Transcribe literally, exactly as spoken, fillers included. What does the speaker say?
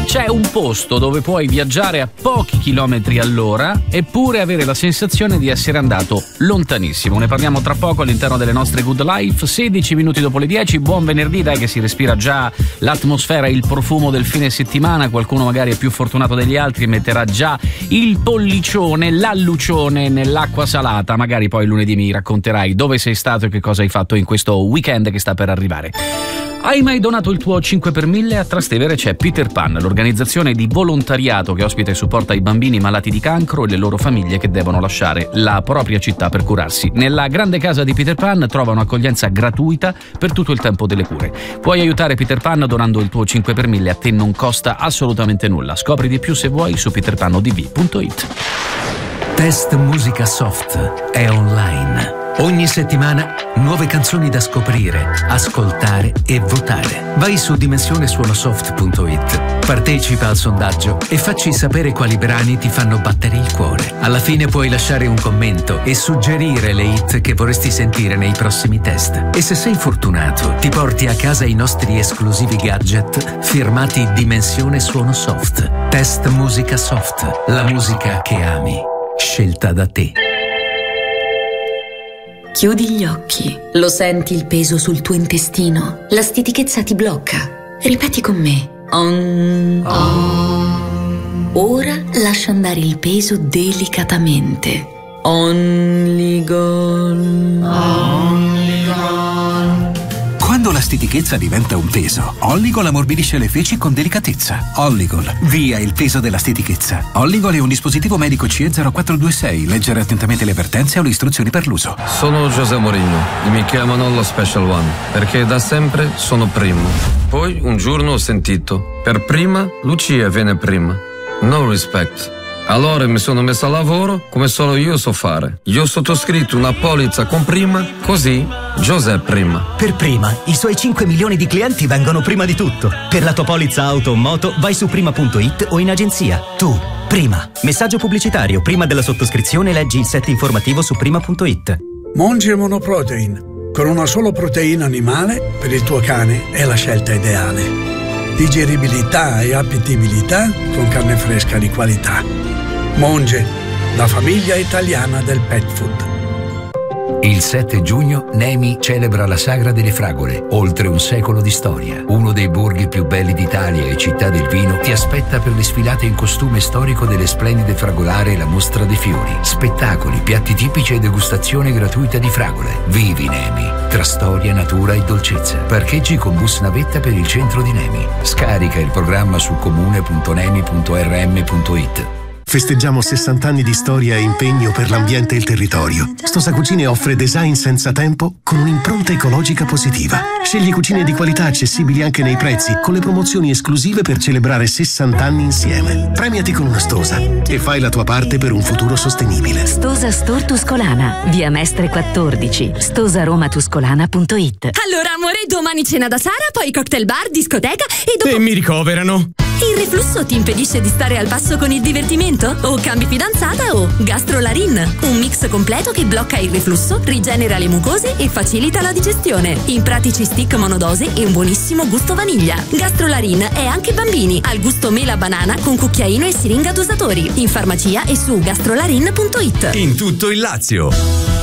C'è un posto dove puoi viaggiare a pochi chilometri all'ora eppure avere la sensazione di essere andato lontanissimo. Ne parliamo tra poco all'interno delle nostre Good Life. Sedici minuti dopo le dieci. Buon venerdì, dai, che si respira già l'atmosfera, il profumo del fine settimana. Qualcuno magari è più fortunato degli altri e metterà già il pollicione, l'allucione nell'acqua salata. Magari poi lunedì mi racconterai dove sei stato e che cosa hai fatto in questo weekend che sta per arrivare. Hai mai donato il tuo cinque per mille? A Trastevere c'è Peter Pan, l'organizzazione di volontariato che ospita e supporta i bambini malati di cancro e le loro famiglie che devono lasciare la propria città per curarsi. Nella grande casa di Peter Pan trovano accoglienza gratuita per tutto il tempo delle cure. Puoi aiutare Peter Pan donando il tuo cinque per mille, a te non costa assolutamente nulla. Scopri di più se vuoi su peter pan o d v punto it. Test Musica Soft è online. Ogni settimana nuove canzoni da scoprire, ascoltare e votare. Vai su dimensione suonosoft punto it, partecipa al sondaggio e facci sapere quali brani ti fanno battere il cuore. Alla fine puoi lasciare un commento e suggerire le hit che vorresti sentire nei prossimi test. E se sei fortunato, ti porti a casa i nostri esclusivi gadget firmati Dimensione Suono Soft. Test Musica Soft, la musica che ami, scelta da te. Chiudi gli occhi, lo senti il peso sul tuo intestino, la stitichezza ti blocca. Ripeti con me. On. On. Ora lascia andare il peso delicatamente. Only gone. Only gone. Quando la stitichezza diventa un peso, Olligol ammorbidisce le feci con delicatezza. Olligol, via il peso della stitichezza. Olligol è un dispositivo medico C E zero quattro due sei. Leggere attentamente le avvertenze o le istruzioni per l'uso. Sono José Mourinho e mi chiamano lo Special One perché da sempre sono primo. Poi un giorno ho sentito: per prima Lucia viene prima. No respect. Allora mi sono messo a lavoro come solo io so fare. Io ho sottoscritto una polizza con prima, così José prima. Per prima, i suoi cinque milioni di clienti vengono prima di tutto. Per la tua polizza auto o moto vai su prima punto it o in agenzia. Tu, prima. Messaggio pubblicitario: prima della sottoscrizione leggi il set informativo su prima punto it. Monge Monoprotein. Con una sola proteina animale, per il tuo cane è la scelta ideale. Digeribilità e appetibilità con carne fresca di qualità. Monge, la famiglia italiana del pet food. Il sette giugno Nemi celebra la Sagra delle Fragole, oltre un secolo di storia. Uno dei borghi più belli d'Italia e città del vino ti aspetta per le sfilate in costume storico delle splendide fragolare e la mostra dei fiori. Spettacoli, piatti tipici e degustazione gratuita di fragole. Vivi Nemi, tra storia, natura e dolcezza. Parcheggi con bus navetta per il centro di Nemi. Scarica il programma su comune punto nemi punto r m punto it. Festeggiamo sessanta anni di storia e impegno per l'ambiente e il territorio. Stosa Cucine offre design senza tempo con un'impronta ecologica positiva. Scegli cucine di qualità accessibili anche nei prezzi, con le promozioni esclusive per celebrare sessanta anni insieme. Premiati con una Stosa e fai la tua parte per un futuro sostenibile. Stosa Store Tuscolana, via Mestre quattordici, stosaromatuscolana punto it. Allora amore, domani cena da Sara, poi cocktail bar, discoteca e dopo... E mi ricoverano. Il reflusso ti impedisce di stare al passo con il divertimento? O cambi fidanzata o Gastrolarin, un mix completo che blocca il reflusso, rigenera le mucose e facilita la digestione. In pratici stick monodose e un buonissimo gusto vaniglia. Gastrolarin è anche bambini, al gusto mela banana con cucchiaino e siringa dosatori. In farmacia e su gastrolarin punto it. In tutto il Lazio.